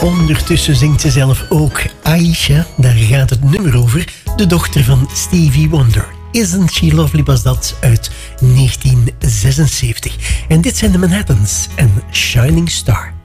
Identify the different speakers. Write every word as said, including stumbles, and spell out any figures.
Speaker 1: Ondertussen zingt ze zelf ook Aisha, daar gaat het nummer over. De dochter van Stevie Wonder. Isn't She Lovely was dat uit negentien zesenzeventig. En dit zijn de Manhattans en Shining Star.